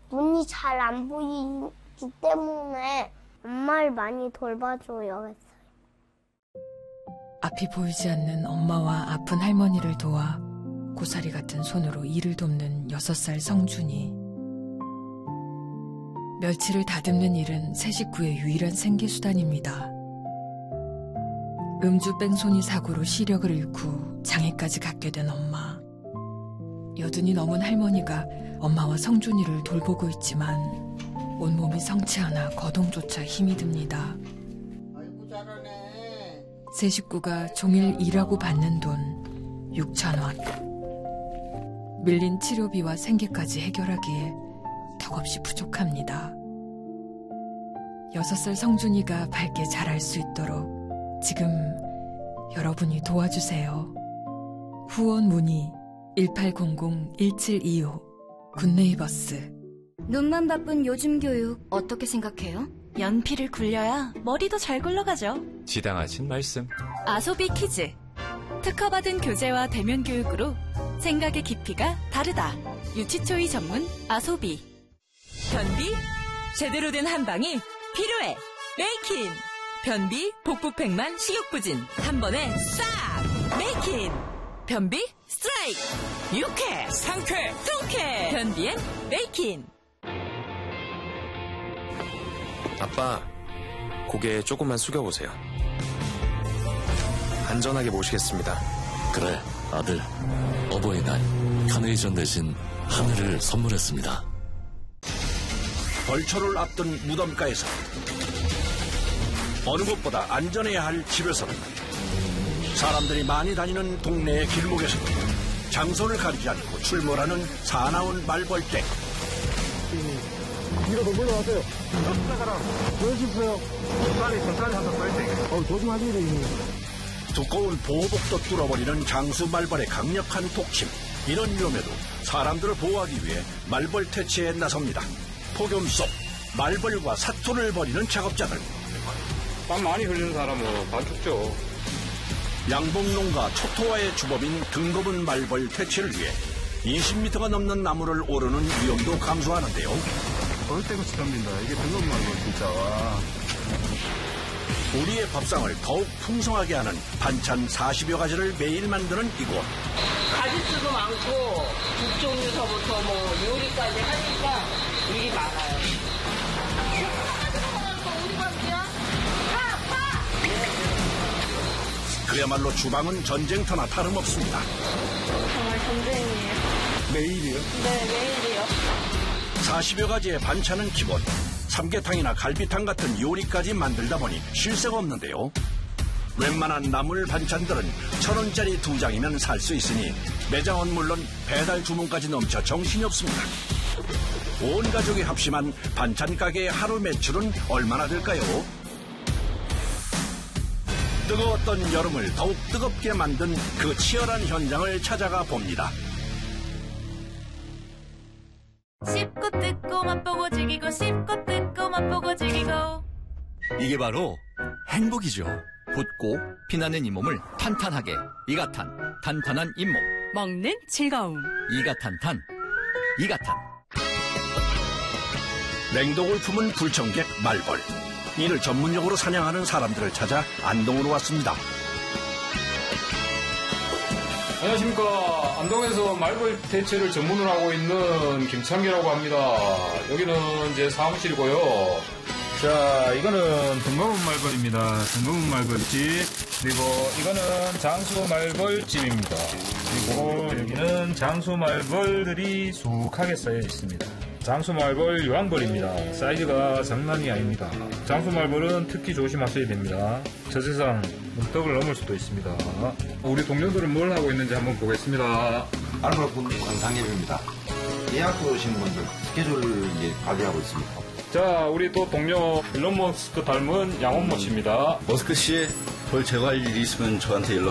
눈이 잘 안 보이기 때문에 엄마를 많이 돌봐줘요 했어요. 앞이 보이지 않는 엄마와 아픈 할머니를 도와 고사리 같은 손으로 일을 돕는 6살 성준이. 멸치를 다듬는 일은 새 식구의 유일한 생계수단입니다. 음주 뺑소니 사고로 시력을 잃고 장애까지 갖게 된 엄마. 여든이 넘은 할머니가 엄마와 성준이를 돌보고 있지만 온몸이 성치 않아 거동조차 힘이 듭니다. 아이고 잘하네. 새 식구가 종일 일하고 받는 돈 6,000원. 밀린 치료비와 생계까지 해결하기에 턱없이 부족합니다. 6살 성준이가 밝게 자랄 수 있도록 지금 여러분이 도와주세요. 후원 문의 1800-1725 굿네이버스. 눈만 바쁜 요즘 교육 어떻게 생각해요? 연필을 굴려야 머리도 잘 굴러가죠. 지당하신 말씀. 아소비 키즈. 특허받은 교재와 대면 교육으로 생각의 깊이가 다르다. 유치초이 전문 아소비. 변비 제대로 된 한방이 필요해. 메이킨. 변비 복부팽만 식욕부진 한 번에 싹 메이킨. 변비 스트라이크. 유쾌 상쾌 통쾌. 변비엔 메이킨. 아빠, 고개 조금만 숙여보세요. 안전하게 모시겠습니다. 그래, 아들. 어버이날 카네이션 대신 하늘을 선물했습니다. 벌초를 앞둔 무덤가에서 어느 곳보다 안전해야 할 집에서 사람들이 많이 다니는 동네의 길목에서 장소를 가리지 않고 출몰하는 사나운 말벌떼. 뒤로 더 물러가세요. 왜 싶어요? 천천히 한번 빨리. 조심하셔야 돼요. 두꺼운 보호복도 뚫어버리는 장수 말벌의 강력한 독침. 이런 위험에도 사람들을 보호하기 위해 말벌 퇴치에 나섭니다. 폭염 속 말벌과 사투를 벌이는 작업자들. 땀 많이 흘리는 사람은 반죽죠. 양봉농가 초토화의 주범인 등검은 말벌 퇴치를 위해 20m가 넘는 나무를 오르는 위험도 감수하는데요. 어릴 때부터 덤빈다. 이게 등검은 말벌 진짜. 와. 우리의 밥상을 더욱 풍성하게 하는 반찬 40여 가지를 매일 만드는 이곳. 가짓수도 많고 국종류서부터 요리까지 하니까 일이 많아요. 우리 밥이야? 그야말로 주방은 전쟁터나 다름없습니다. 정말 전쟁이에요. 매일이요? 네, 매일이요. 40여 가지의 반찬은 기본. 삼계탕이나 갈비탕 같은 요리까지 만들다 보니 쉴 새가 없는데요. 웬만한 나물 반찬들은 1,000원짜리 2장이면 살 수 있으니 매장은 물론 배달 주문까지 넘쳐 정신이 없습니다. 온 가족이 합심한 반찬 가게의 하루 매출은 얼마나 될까요? 뜨거웠던 여름을 더욱 뜨겁게 만든 그 치열한 현장을 찾아가 봅니다. 씹고 뜯고 맛보고 즐기고 씹고 뜯고 맛보고 즐기고. 이게 바로 행복이죠. 붓고 피나는 잇몸을 탄탄하게. 이가탄, 탄탄한 잇몸. 먹는 즐거움. 이가탄탄, 이가탄. 냉독을 품은 불청객 말벌. 이를 전문용어로 사냥하는 사람들을 찾아 안동으로 왔습니다. 안녕하십니까. 안동에서 말벌 퇴치를 전문으로 하고 있는 김창기라고 합니다. 여기는 제 사무실이고요. 자, 이거는 등검은 말벌입니다. 등검은 말벌집. 그리고 이거는 장수 말벌집입니다. 그리고 여기는 장수 말벌들이 수북하게 쌓여 있습니다. 장수 말벌 유황벌입니다. 사이즈가 장난이 아닙니다. 장수 말벌은 특히 조심하셔야 됩니다. 저 세상 문턱을 넘을 수도 있습니다. 우리 동료들은 뭘 하고 있는지 한번 보겠습니다. 알모라군 관상예입니다. 예약도 오신 분들 스케줄을 이제 관리하고 있습니다. 자, 우리 또 동료 일론 머스크 닮은 양원모 씨입니다. 머스크 씨, 벌 제거할 일이 있으면 저한테 연락